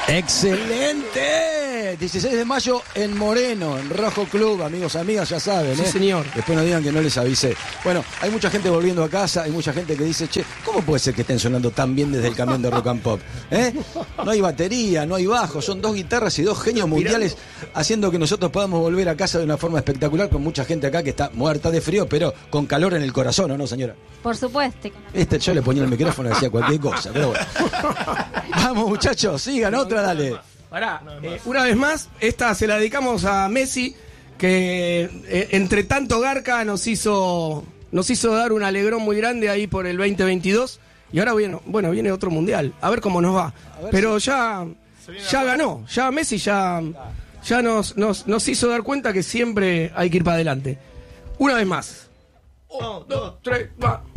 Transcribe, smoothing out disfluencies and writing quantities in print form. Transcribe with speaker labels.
Speaker 1: ¡Excelente! 16 de mayo en Moreno, en Rojo Club, amigos, amigas, ya saben,
Speaker 2: Sí, señor.
Speaker 1: Después no digan que no les avisé. Bueno, hay mucha gente volviendo a casa, hay mucha gente que dice, che, ¿cómo puede ser que estén sonando tan bien desde el camión de Rock and Pop? No hay batería, no hay bajo, son 2 guitarras y 2 genios mundiales haciendo que nosotros podamos volver a casa de una forma espectacular, con mucha gente acá que está muerta de frío, pero con calor en el corazón, ¿o no, señora?
Speaker 3: Por supuesto.
Speaker 1: Yo le ponía el micrófono y decía cualquier cosa, pero bueno. Vamos, muchachos, sigan, otra, dale.
Speaker 2: Pará, una vez más, esta se la dedicamos a Messi, que entre tanto garca nos hizo dar un alegrón muy grande ahí por el 2022. Y ahora viene otro mundial, a ver cómo nos va. Pero ya ganó, ya Messi ya nos hizo dar cuenta que siempre hay que ir para adelante. Una vez más. 1, 2, 3, va.